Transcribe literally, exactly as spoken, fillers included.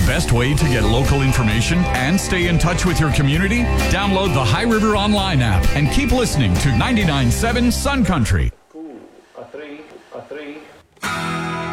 best way to get local information and stay in touch with your community? Download the High River Online app and keep listening to ninety-nine point seven Sun Country.